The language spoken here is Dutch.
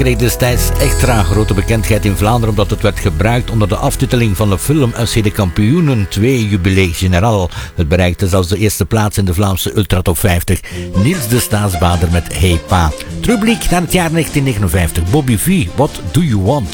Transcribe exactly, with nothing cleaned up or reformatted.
kreeg destijds extra grote bekendheid in Vlaanderen omdat het werd gebruikt onder de aftiteling van de film F C de Kampioenen twee Jubilee Général. Het bereikte zelfs de eerste plaats in de Vlaamse Ultra Top vijftig. Niels de Staatsbader met Hey Pa. Terugblik naar het jaar negentien negenenvijftig. Bobby V, What Do You Want?